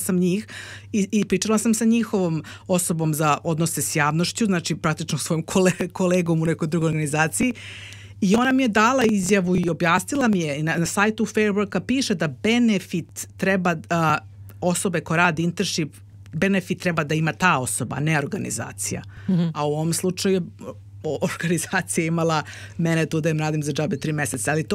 sam njih i pričala sam sa njihovom osobom za odnose s javnošću, znači praktično svojim kolegom u nekoj drugoj organizaciji. I ona mi je dala izjavu i objasnila mi je, na sajtu Fair Worka piše da benefit treba, osobe ko radi internship, benefit treba da ima ta osoba, ne organizacija. A u ovom slučaju organizacija imala mene tu da im radim za džabe 3 meseca. Ali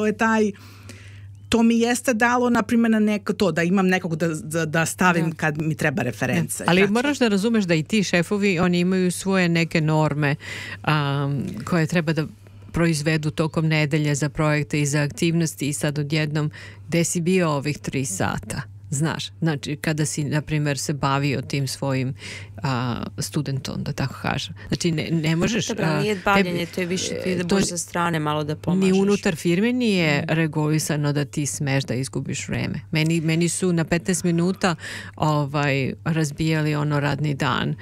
to mi jeste dalo, na primjer, na neko to, da imam nekog da stavim kad mi treba referenca. Ali moraš da razumeš da i ti šefovi, oni imaju svoje neke norme koje treba da proizvedu tokom nedelje za projekte i za aktivnosti i sad odjednom gde si bio ovih 3 sata. Znaš, znači kada si, na primjer, se bavio tim svojim studentom, da tako kažem. Znači, ne možeš... Dobro, nije bavljanje, to je više ti da budeš sa strane malo da pomažeš. Ni unutar firme nije regulisano da ti smeš da izgubiš vreme. Meni su na 15 minuta razbijali radni dan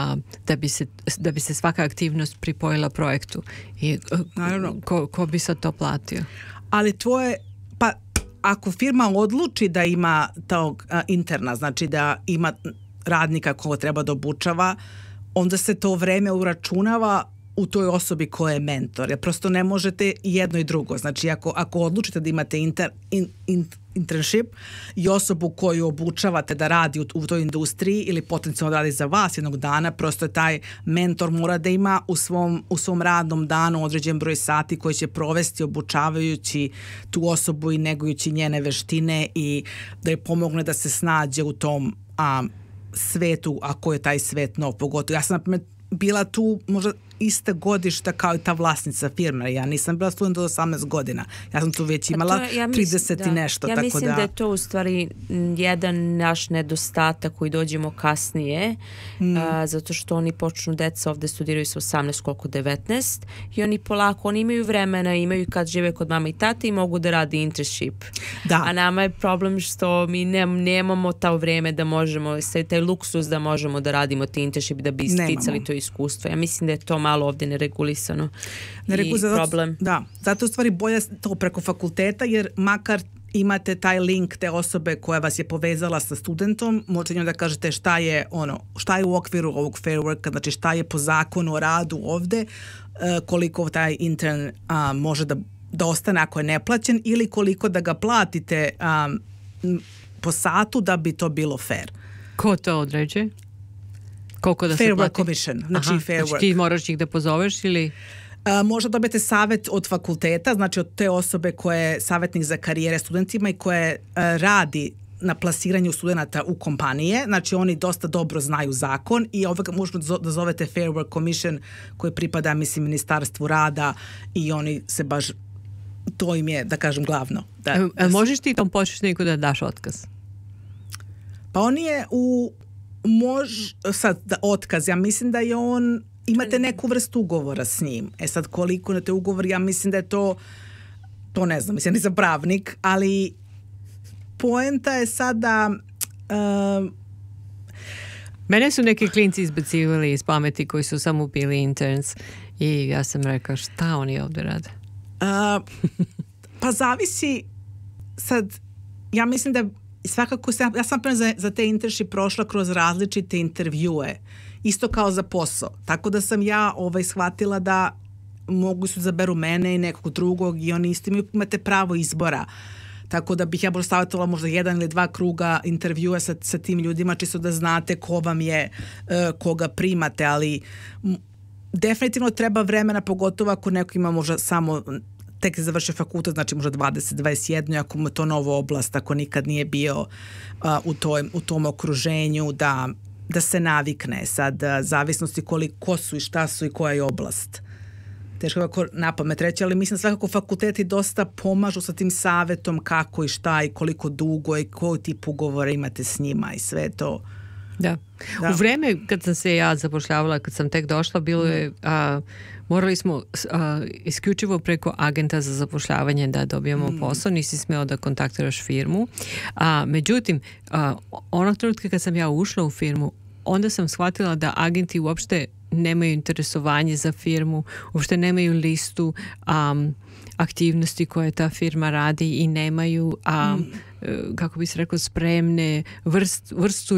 da bi se svaka aktivnost pripojila projektu. I ko bi sad to platio? Ali tvoje... Ako firma odluči da ima tog interna, znači da ima radnika koga treba da obučava, onda se to vreme uračunava u toj osobi koja je mentor. Jer prosto ne možete jedno i drugo. Znači ako odlučite da imate internship i osobu koju obučavate da radi u toj industriji ili potencijalno radi za vas jednog dana, prosto taj mentor mora da ima u svom radnom danu određen broj sati koji će provesti obučavajući tu osobu i negujući njene veštine i da je pomogne da se snađe u tom svetu, ako je taj svet nov. Pogotovo ja sam, na primjer, bila tu možda ista godišta kao i ta vlasnica firme. Ja nisam bila student od 18 godina. Ja sam tu već imala 30 i nešto. Ja mislim da je to u stvari jedan naš nedostatak koji dođemo kasnije, zato što oni počnu, deca ovde studiraju sa 18, koliko 19 i oni polako, oni imaju vremena, imaju kad žive kod mama i tate i mogu da radi internship. Da. A nama je problem što mi nemamo to vreme da možemo, taj luksuz da možemo da radimo ti internship da bi sticali to iskustvo. Ja mislim da je to malo ovdje neregulisano i problem. Da, zato u stvari bolje to preko fakulteta, jer makar imate taj link te osobe koja vas je povezala sa studentom, možete njom da kažete šta je u okviru ovog Fair Worka, znači šta je po zakonu o radu ovde, koliko taj intern može da ostane ako je neplaćen ili koliko da ga platite po satu da bi to bilo fair. Ko to određuje? Koliko da Fair se plati? Work Commission, znači Fair Work. Ti moraš ih da pozoveš ili... Možda dobijete savjet od fakulteta, znači od te osobe koja je savjetnik za karijere studentima i koja radi na plasiranju studenta u kompanije, znači oni dosta dobro znaju zakon i možete da zovete Fair Work Commission koji pripada, mislim, Ministarstvu rada i oni se baš, to im je, da kažem, glavno. Možeš ti tom početniku da daš otkaz? Pa on je otkaz, ja mislim da je on, imate neku vrstu ugovora s njim. Sad koliko na te ugovor, ja mislim da je to ne znam, mislim, nisam pravnik, ali poenta je sada... Mene su neki klinci izbacivali iz pameti koji su samo bili interns i ja sam rekao šta oni ovdje rade? Pa zavisi sad, ja mislim da svakako ja sam za te internship prošla kroz različite intervjue, isto kao za posao. Tako da sam ja shvatila da mogu su zaberu mene i nekog drugog i oni isto imate pravo izbora. Tako da bih ja možda savjetovala možda 1 ili 2 kruga intervjua sa tim ljudima, čisto da znate ko vam je, koga primate, ali definitivno treba vremena, pogotovo ako neko ima možda samo tek je završio fakultet, znači možda 20-21, ako mu je to nova oblast, ako nikad nije bio u tom okruženju, da se navikne. Sad, zavisnosti koliko su i šta su i koja je oblast. Teško kako napamet reći, ali mislim svakako fakulteti dosta pomažu sa tim savjetom kako i šta i koliko dugo i koji tip ugovora imate s njima i sve to. Da. U vreme kad sam se ja zapošljavala, kad sam tek došla, bilo je, morali smo isključivo preko agenta za zapošljavanje da dobijemo posao, nisi smeo da kontaktiraš firmu. Međutim, onog trenutka kad sam ja ušla u firmu, onda sam shvatila da agenti uopšte nemaju interesovanje za firmu, uopšte nemaju listu aktivnosti koje ta firma radi i nemaju, kako bi se rekao, spremne vrstu